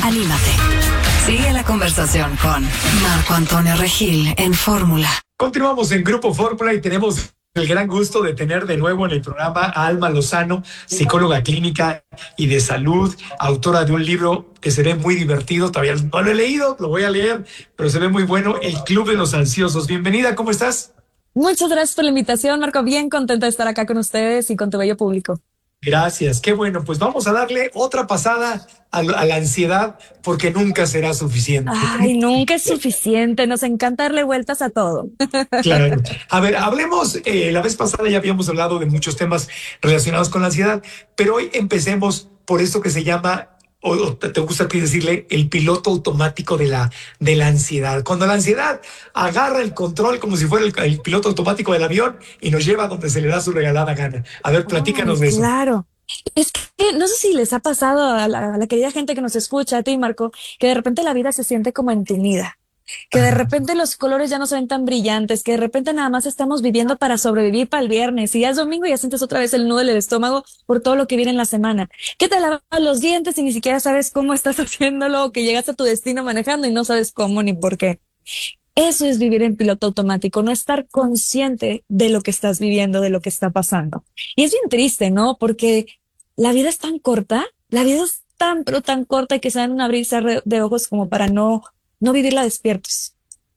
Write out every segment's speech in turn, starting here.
Anímate. Sigue la conversación con Marco Antonio Regil en Fórmula. Continuamos en Grupo Fórmula y tenemos el gran gusto de tener de nuevo en el programa a Alma Lozano, psicóloga clínica y de salud, autora de un libro que se ve muy divertido. Todavía no lo he leído, lo voy a leer, pero se ve muy bueno, El Club de los Ansiosos. Bienvenida, ¿cómo estás? Muchas gracias por la invitación, Marco. Bien contenta de estar acá con ustedes y con tu bello público. Gracias, qué bueno. Pues vamos a darle otra pasada a la ansiedad porque nunca será suficiente. Ay, nunca es suficiente. Nos encanta darle vueltas a todo. Claro. A ver, hablemos, la vez pasada ya habíamos hablado de muchos temas relacionados con la ansiedad, pero hoy empecemos por esto que se llama, o te gusta a ti decirle, el piloto automático de la ansiedad. Cuando la ansiedad agarra el control como si fuera el piloto automático del avión y nos lleva a donde se le da su regalada gana. A ver, platícanos de eso. Claro. Es que no sé si les ha pasado a la querida gente que nos escucha, a ti, Marco, que de repente la vida se siente como entumida, que de repente los colores ya no se ven tan brillantes, que de repente nada más estamos viviendo para sobrevivir para el viernes y ya es domingo y ya sientes otra vez el nudo en el estómago por todo lo que viene en la semana. Que te lavas los dientes y ni siquiera sabes cómo estás haciéndolo, o que llegas a tu destino manejando y no sabes cómo ni por qué. Eso es vivir en piloto automático, no estar consciente de lo que estás viviendo, de lo que está pasando. Y es bien triste, ¿no? Porque la vida es tan corta, la vida es tan, pero tan corta que se dan un abrir y cerrar de ojos como para no vivirla despiertos.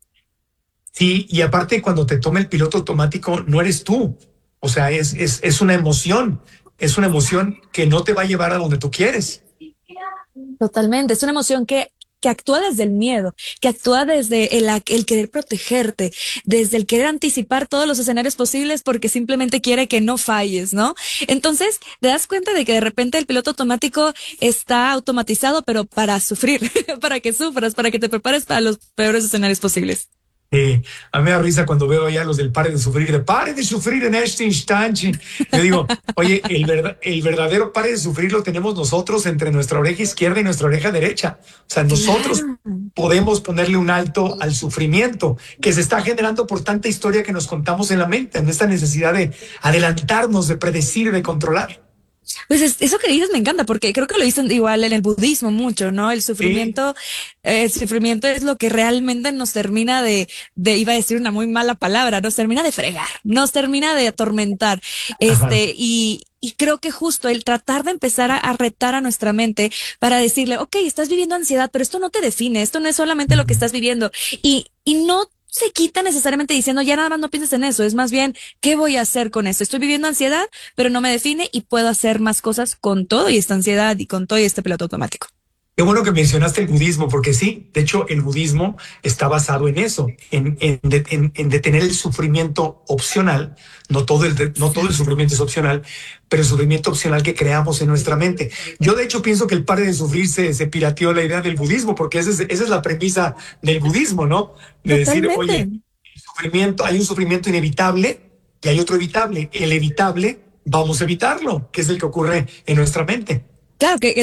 Sí, y aparte cuando te toma el piloto automático no eres tú. O sea, es una emoción. Es una emoción que no te va a llevar a donde tú quieres. Totalmente, es una emoción que actúa desde el miedo, que actúa desde el querer protegerte, desde el querer anticipar todos los escenarios posibles porque simplemente quiere que no falles, ¿no? Entonces, te das cuenta de que de repente el piloto automático está automatizado, pero para sufrir, para que sufras, para que te prepares para los peores escenarios posibles. A mí me da risa cuando veo allá los del pare de sufrir en este instante. Yo digo, oye, el verdadero pare de sufrir lo tenemos nosotros entre nuestra oreja izquierda y nuestra oreja derecha. O sea, nosotros podemos ponerle un alto al sufrimiento que se está generando por tanta historia que nos contamos en la mente, en esta necesidad de adelantarnos, de predecir, de controlar. Pues eso que dices me encanta porque creo que lo dicen igual en el budismo mucho, ¿no? Sí. El sufrimiento es lo que realmente nos termina iba a decir una muy mala palabra, nos termina de fregar, nos termina de atormentar. Ajá. Y creo que justo el tratar de empezar a retar a nuestra mente para decirle, ok, estás viviendo ansiedad, pero esto no te define, esto no es solamente lo que estás viviendo. Y no se quita necesariamente diciendo, ya nada más no pienses en eso, es más bien, ¿qué voy a hacer con esto? Estoy viviendo ansiedad, pero no me define y puedo hacer más cosas con todo y esta ansiedad y con todo y este piloto automático. Qué bueno que mencionaste el budismo, porque sí, de hecho, el budismo está basado en eso, en detener el sufrimiento opcional. No todo el sufrimiento es opcional, pero el sufrimiento opcional que creamos en nuestra mente. Yo, de hecho, pienso que el pare de sufrir se pirateó la idea del budismo, porque esa es la premisa del budismo, ¿no? De decir, oye, Totalmente. hay un sufrimiento inevitable y hay otro evitable. El evitable, vamos a evitarlo, que es el que ocurre en nuestra mente. Claro que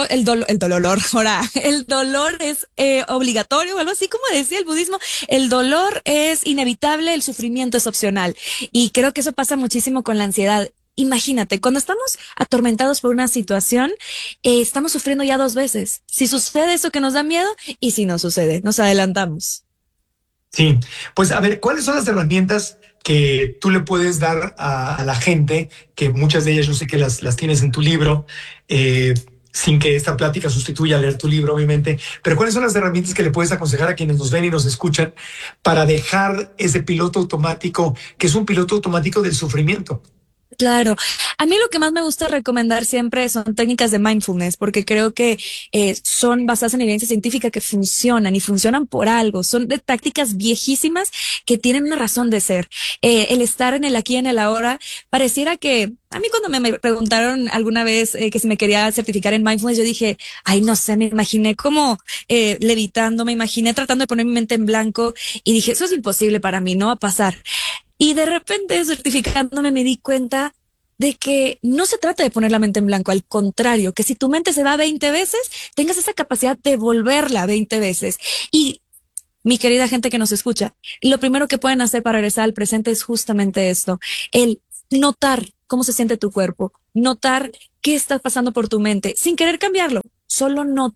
el dolor es obligatorio o algo así como decía el budismo, el dolor es inevitable, el sufrimiento es opcional. Y creo que eso pasa muchísimo con la ansiedad. Imagínate, cuando estamos atormentados por una situación, estamos sufriendo ya dos veces. Si sucede eso que nos da miedo y si no sucede, nos adelantamos. Sí, pues a ver, ¿cuáles son las herramientas que tú le puedes dar a la gente, que muchas de ellas yo sé que las tienes en tu libro, eh, sin que esta plática sustituya a leer tu libro, obviamente, pero cuáles son las herramientas que le puedes aconsejar a quienes nos ven y nos escuchan para dejar ese piloto automático, que es un piloto automático del sufrimiento? Claro, a mí lo que más me gusta recomendar siempre son técnicas de mindfulness, porque creo que son basadas en evidencia científica que funcionan y funcionan por algo. Son de tácticas viejísimas que tienen una razón de ser. El estar en el aquí y en el ahora, pareciera que a mí cuando me preguntaron alguna vez que si me quería certificar en mindfulness, yo dije, ay, no sé, me imaginé como levitando, me imaginé tratando de poner mi mente en blanco y dije, eso es imposible para mí, no va a pasar. Y de repente, certificándome, me di cuenta de que no se trata de poner la mente en blanco, al contrario, que si tu mente se va 20 veces, tengas esa capacidad de volverla 20 veces. Y mi querida gente que nos escucha, lo primero que pueden hacer para regresar al presente es justamente esto, el notar cómo se siente tu cuerpo, notar qué está pasando por tu mente, sin querer cambiarlo, solo nótalo.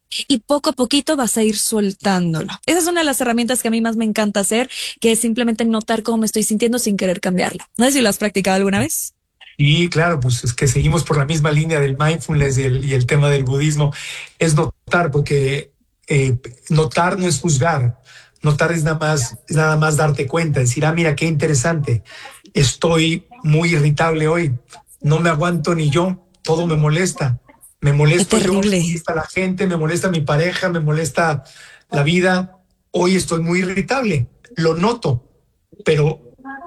y poco a poquito vas a ir soltándolo. Esa es una de las herramientas que a mí más me encanta hacer, que es simplemente notar cómo me estoy sintiendo sin querer cambiarlo. No sé si lo has practicado alguna vez. Y claro, pues es que seguimos por la misma línea del mindfulness y el tema del budismo. Es notar, porque notar no es juzgar. Notar es nada más darte cuenta, decir, ah, mira, qué interesante. Estoy muy irritable hoy. No me aguanto ni yo. Todo me molesta. Me Qué molesto yo, me terrible. molesta la gente, me molesta mi pareja, me molesta la vida. Hoy estoy muy irritable. Lo noto, pero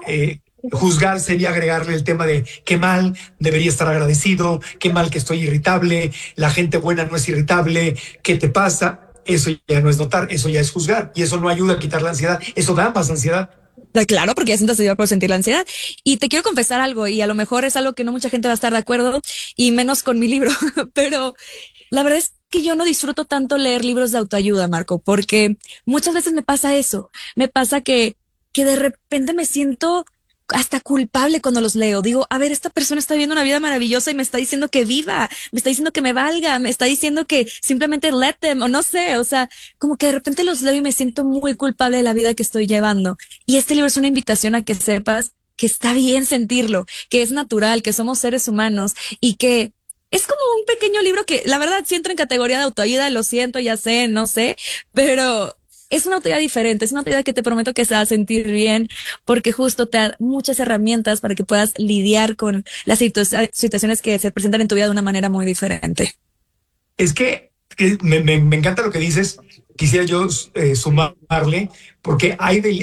juzgar sería agregarle el tema de qué mal, debería estar agradecido, qué mal que estoy irritable, la gente buena no es irritable, ¿qué te pasa? Eso ya no es notar, eso ya es juzgar y eso no ayuda a quitar la ansiedad, eso da más ansiedad. Claro, porque ya sientes ayuda por sentir la ansiedad. Y te quiero confesar algo, y a lo mejor es algo que no mucha gente va a estar de acuerdo, y menos con mi libro, pero la verdad es que yo no disfruto tanto leer libros de autoayuda, Marco, porque muchas veces me pasa eso. Me pasa que de repente me siento hasta culpable cuando los leo. Digo, a ver, esta persona está viviendo una vida maravillosa y me está diciendo que viva, me está diciendo que me valga, me está diciendo que simplemente let them, o no sé, o sea, como que de repente los leo y me siento muy culpable de la vida que estoy llevando. Y este libro es una invitación a que sepas que está bien sentirlo, que es natural, que somos seres humanos y que es como un pequeño libro que la verdad sí entra en categoría de autoayuda, lo siento, ya sé, no sé, pero es una autoayuda diferente, es una autoayuda que te prometo que se va a sentir bien porque justo te da muchas herramientas para que puedas lidiar con las situaciones que se presentan en tu vida de una manera muy diferente. Es que me encanta lo que dices. Quisiera yo sumarle, porque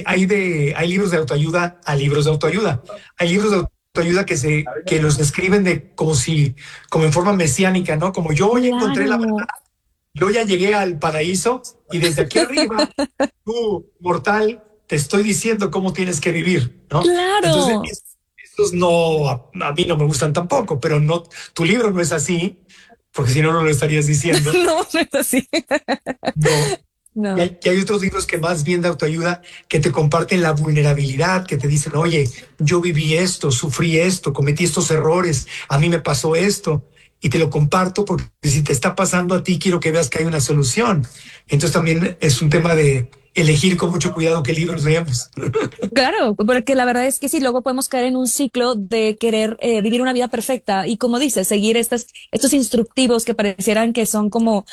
hay libros de autoayuda a libros de autoayuda. Hay libros de autoayuda que los describen como en forma mesiánica, ¿no? Como yo ya encontré la verdad, Claro, yo ya llegué al paraíso y desde aquí arriba, tú, mortal, te estoy diciendo cómo tienes que vivir, ¿no? Entonces, claro. estos no, a mí no me gustan tampoco, pero no, tu libro no es así, porque si no, no lo estarías diciendo. No, no es así. No. Y No. hay otros libros que más bien de autoayuda que te comparten la vulnerabilidad, que te dicen, oye, yo viví esto, sufrí esto, cometí estos errores, a mí me pasó esto, y te lo comparto porque si te está pasando a ti, quiero que veas que hay una solución. Entonces también es un tema de elegir con mucho cuidado qué libros leemos. Claro, porque la verdad es que sí, luego podemos caer en un ciclo de querer vivir una vida perfecta y como dices, seguir estos instructivos que parecieran que son como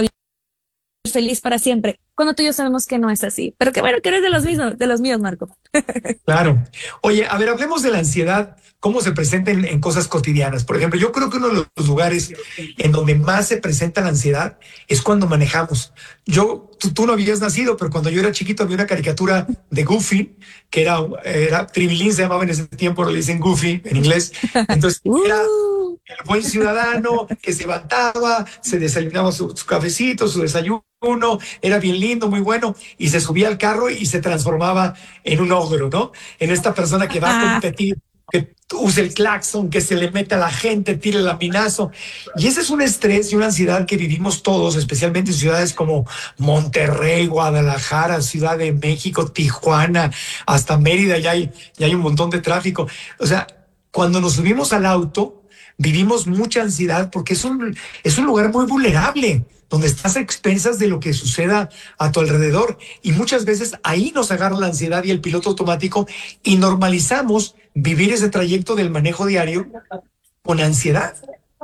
feliz para siempre, cuando tú y yo sabemos que no es así. Pero qué bueno que eres de los mismos, de los míos, Marco. Claro. Oye, a ver, hablemos de la ansiedad, cómo se presenta en cosas cotidianas. Por ejemplo, yo creo que uno de los lugares en donde más se presenta la ansiedad es cuando manejamos. Tú no habías nacido, pero cuando yo era chiquito había una caricatura de Goofy, que era Tribilín, se llamaba en ese tiempo, le dicen Goofy en inglés. Entonces, era el buen ciudadano que se levantaba, se desayunaba su cafecito, su desayuno, era bien lindo, muy bueno, y se subía al carro y se transformaba en un ogro, ¿no? En esta persona que va a Ah, competir, que use el claxon, que se le mete a la gente, tire el laminazo. Y ese es un estrés y una ansiedad que vivimos todos, especialmente en ciudades como Monterrey, Guadalajara, Ciudad de México, Tijuana, hasta Mérida, ya hay un montón de tráfico. O sea, cuando nos subimos al auto, vivimos mucha ansiedad porque es un lugar muy vulnerable, donde estás a expensas de lo que suceda a tu alrededor. Y muchas veces ahí nos agarra la ansiedad y el piloto automático y normalizamos vivir ese trayecto del manejo diario con ansiedad.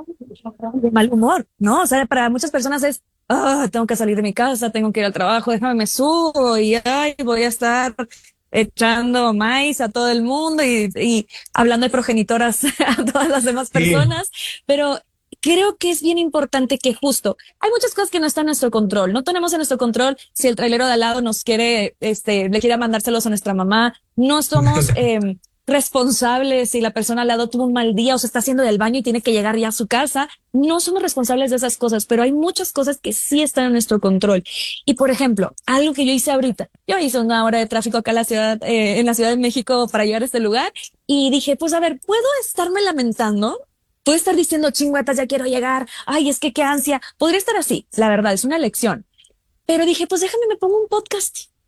de mal humor, ¿no? O sea, para muchas personas es, tengo que salir de mi casa, tengo que ir al trabajo, déjame me subo y ay, voy a estar echando maíz a todo el mundo y hablando de progenitoras a todas las demás Sí, personas, pero creo que es bien importante que justo hay muchas cosas que no están en nuestro control. No tenemos en nuestro control si el trailero de al lado nos quiere, le quiere mandárselos a nuestra mamá. No somos responsables si la persona al lado tuvo un mal día o se está haciendo del baño y tiene que llegar ya a su casa. No somos responsables de esas cosas, pero hay muchas cosas que sí están en nuestro control. Y por ejemplo, algo que yo hice ahorita, yo hice una hora de tráfico acá en en la Ciudad de México para llegar a este lugar y dije, pues a ver, ¿puedo estarme lamentando? Puedo estar diciendo chingüetas, ya quiero llegar. Ay, es que qué ansia. Podría estar así. La verdad, es una elección. Pero dije, pues déjame, me pongo un podcast.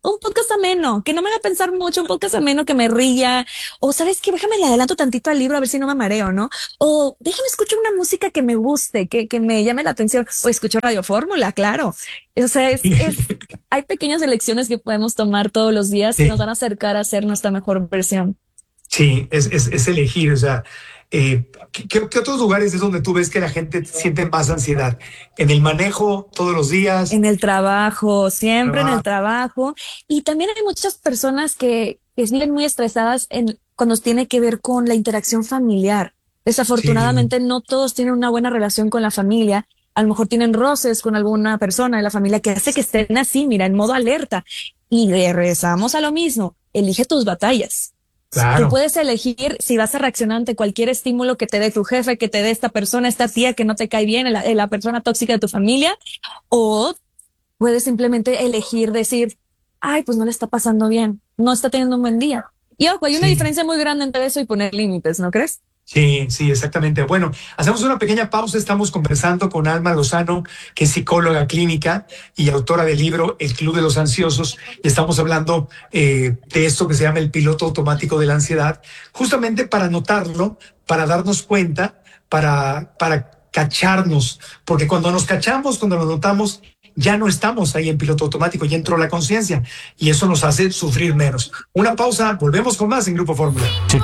un podcast ameno, que no me haga pensar mucho, un podcast ameno que me ría, o sabes qué, déjame le adelanto tantito al libro a ver si no me mareo, ¿no? O déjame escuchar una música que me guste, que me llame la atención, o escucho Radio Fórmula, claro. O sea, hay pequeñas elecciones que podemos tomar todos los días que nos Sí, van a acercar a ser nuestra mejor versión. sí, es elegir, o sea, ¿qué otros lugares es donde tú ves que la gente siente más ansiedad? ¿En el manejo todos los días? En el trabajo, siempre en el Trabajo, trabajo. Y también hay muchas personas que viven muy estresadas cuando tiene que ver con la interacción familiar. sí, Desafortunadamente, no todos tienen una buena relación con la familia. A lo mejor tienen roces con alguna persona de la familia que hace que estén así, mira, en modo alerta. Y regresamos a lo mismo. Elige tus batallas. Tú claro. puedes elegir si vas a reaccionar ante cualquier estímulo que te dé tu jefe, que te dé esta persona, esta tía que no te cae bien, la persona tóxica de tu familia, o puedes simplemente elegir decir, ay, pues no le está pasando bien, no está teniendo un buen día. Y ojo, hay una Sí. diferencia muy grande entre eso y poner límites, ¿no crees? Sí, sí, exactamente. Bueno, hacemos una pequeña pausa. Estamos conversando con Alma Lozano, que es psicóloga clínica y autora del libro El Club de los Ansiosos. Y estamos hablando de esto que se llama el piloto automático de la ansiedad, justamente para notarlo, para darnos cuenta, para cacharnos, porque cuando nos cachamos, cuando nos notamos, ya no estamos ahí en piloto automático, ya entró la conciencia y eso nos hace sufrir menos. Una pausa, volvemos con más en Grupo Fórmula.